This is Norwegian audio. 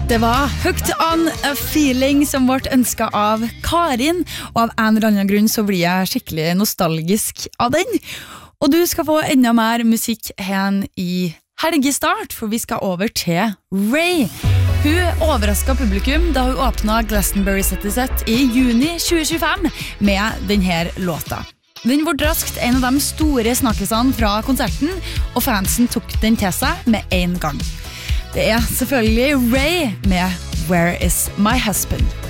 Det var Hooked on a Feeling som ble ønsket av Karin, og av en eller annen grunn så blir jeg skikkelig nostalgisk av den. Og du skal få enda mer musikk hen i helgestart, for vi skal over til Ray. Hun overrasket publikum da hun åpnet Glastonbury-settet sitt i juni 2025 med denne låta. Den ble raskt en av de store snakkesene fra konserten, og fansen tok den til seg med en gang. Det selvfølgelig Ray med Where is my husband?